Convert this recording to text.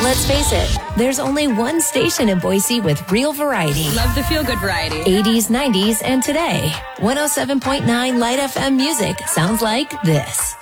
Let's face it, there's only one station in Boise with real variety. Love the feel-good variety. 80s, 90s, and today. 107.9 Light FM music sounds like this.